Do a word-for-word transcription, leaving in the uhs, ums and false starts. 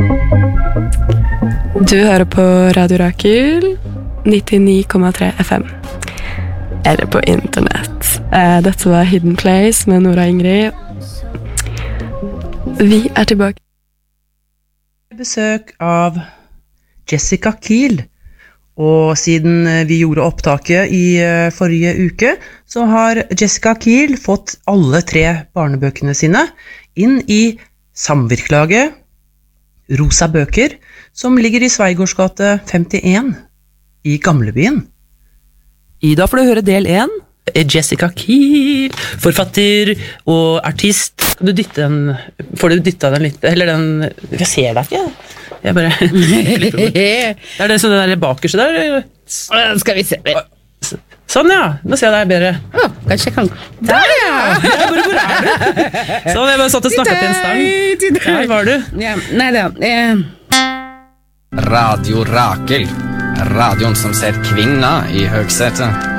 Du hører på Radio Rakel, nittini komma tre F M. Eller på internett. Eh, dette var Hidden Place med Nora Ingrid. Vi er tilbake. Besøk av Jessica Kiel. Og siden vi gjorde opptaket i forrige uke, så har Jessica Kiel fått alle tre barnebøkene sine inn i samvirkelaget Rosa Bøker, som ligger i Sveigårdsgate femtien i Gamlebyen. Ida, får du høre del én. Jessica Kiel, forfatter og artist. Kan du dytte den, får du dytta den litt, eller den, jeg ser deg ikke. Jeg bare, er det sånn der bakerste der? Skal vi se. Sånn, ja. Nå ser jeg deg bedre. Å, kanskje jeg kan... Der, ja! Ja, bare, hvor er du? Sånn, jeg bare satt og snakket til en stang. Der var du. Ja, nei da. Eh. Radio Rakel. Radion som ser kvinna i høgsetet.